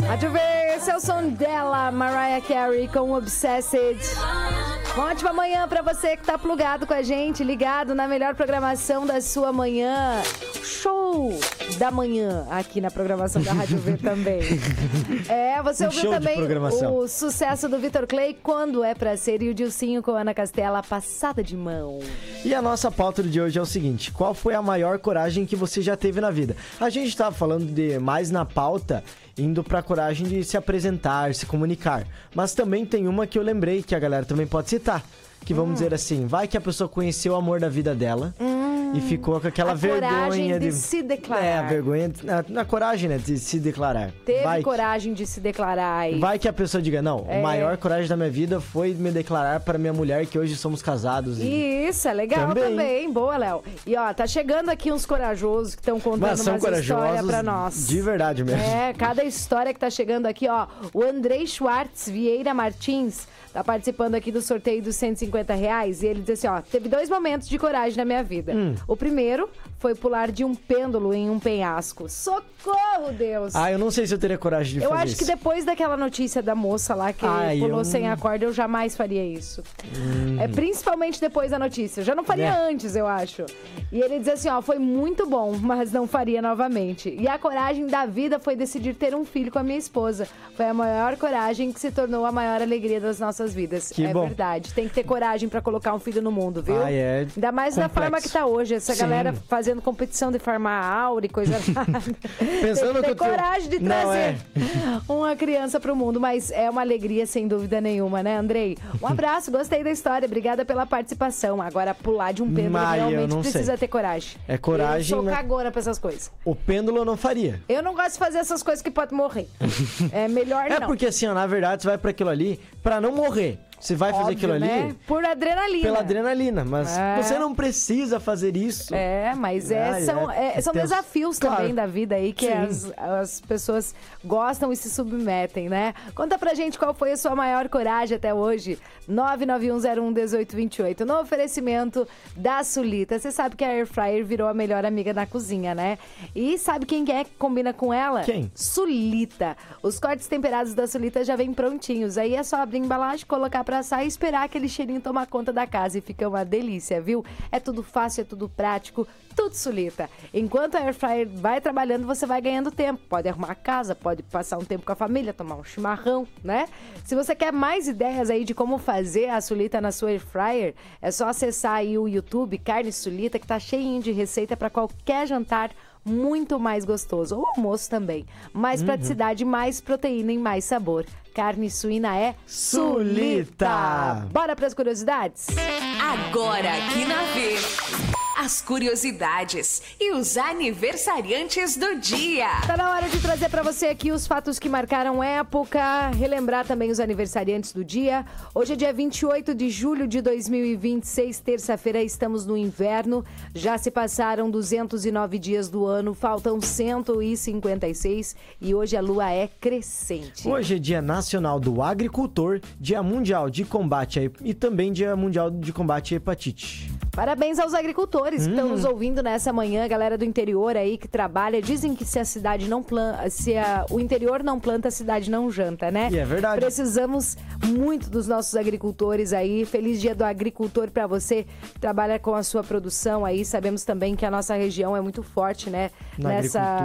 Rádio V, esse é o som dela, Mariah Carey com Obsessed. Uma ótima manhã pra você que tá plugado com a gente, ligado na melhor programação da sua manhã. Show da manhã aqui na programação da Rádio V também. Você ouviu também o sucesso do Vitor Clay, Quando É Pra Ser, e o Dilcinho com Ana Castela, Passada de Mão. E a nossa pauta de hoje é o seguinte: qual foi a maior coragem que você já teve na vida? A gente tava falando de mais na pauta, indo pra coragem de se apresentar, se comunicar. Mas também tem uma que eu lembrei que a galera também pode citar. Que vamos dizer assim, vai que a pessoa conheceu o amor da vida dela e ficou com aquela vergonha coragem de se declarar. A vergonha, na coragem, né, de se declarar. Teve coragem de se declarar aí. Vai que a pessoa diga, não, a maior coragem da minha vida foi me declarar para minha mulher que hoje somos casados. Isso, é legal também. Boa, Léo. E ó, tá chegando aqui uns corajosos que estão contando umas histórias pra nós. De verdade mesmo. Cada história que tá chegando aqui, ó. O Andrei Schwartz Vieira Martins tá participando aqui do sorteio dos R$150 e ele diz assim, ó, teve 2 momentos de coragem na minha vida. O primeiro foi pular de um pêndulo em um penhasco. Socorro, Deus! Eu não sei se eu teria coragem de fazer isso. Eu acho que depois daquela notícia da moça lá que pulou sem a corda, eu jamais faria isso. Principalmente depois da notícia. Eu já não faria antes, eu acho. E ele diz assim, ó, foi muito bom, mas não faria novamente. E a coragem da vida foi decidir ter um filho com a minha esposa. Foi a maior coragem que se tornou a maior alegria das nossas vidas. Que bom. Verdade. Tem que ter coragem pra colocar um filho no mundo, viu? Ainda mais complexo. da forma que tá hoje. Essa galera fazendo competição de farmar aura e coisa nada. Pensando tem que ter coragem de trazer uma criança pro mundo. Mas é uma alegria, sem dúvida nenhuma, né, Andrei? Um abraço, gostei da história. Obrigada pela participação. Agora, pular de um pêndulo realmente precisa ter coragem. É coragem. Eu sou cagona pra essas coisas. O pêndulo eu não faria. Eu não gosto de fazer essas coisas que pode morrer. É melhor não. É porque assim, ó, na verdade, você vai pra aquilo ali pra não morrer. Você vai fazer aquilo ali, né? Por adrenalina. Pela adrenalina, mas você não precisa fazer isso. Mas são desafios também da vida aí que as pessoas gostam e se submetem, né? Conta pra gente qual foi a sua maior coragem até hoje. 991011828. No oferecimento da Sulita. Você sabe que a Air Fryer virou a melhor amiga na cozinha, né? E sabe quem é que combina com ela? Quem? Sulita. Os cortes temperados da Sulita já vêm prontinhos. Aí é só abrir a embalagem, colocar pra assar e esperar aquele cheirinho tomar conta da casa e fica uma delícia, viu? É tudo fácil, é tudo prático, tudo Sulita. Enquanto a Air Fryer vai trabalhando, você vai ganhando tempo. Pode arrumar a casa, pode passar um tempo com a família, tomar um chimarrão, né? Se você quer mais ideias aí de como fazer a Sulita na sua Air Fryer, é só acessar aí o YouTube Carne Sulita, que tá cheinho de receita para qualquer jantar muito mais gostoso. Ou almoço também. Mais praticidade, mais proteína e mais sabor. Carne suína é Sulita. Bora pras curiosidades? Agora aqui na V, as curiosidades e os aniversariantes do dia. Tá na hora de trazer pra você aqui os fatos que marcaram época, relembrar também os aniversariantes do dia. Hoje é dia 28 de julho de 2026, terça-feira, estamos no inverno. Já se passaram 209 dias do ano, faltam 156 e hoje a lua é crescente. Hoje é dia nacional do agricultor, dia mundial de combate e também dia mundial de combate à hepatite. Parabéns aos agricultores que estão nos ouvindo nessa manhã, galera do interior aí que trabalha. Dizem que se a cidade não planta, o interior não planta, a cidade não janta, né? E é verdade. Precisamos muito dos nossos agricultores aí. Feliz dia do agricultor pra você que trabalha com a sua produção aí. Sabemos também que a nossa região é muito forte, né?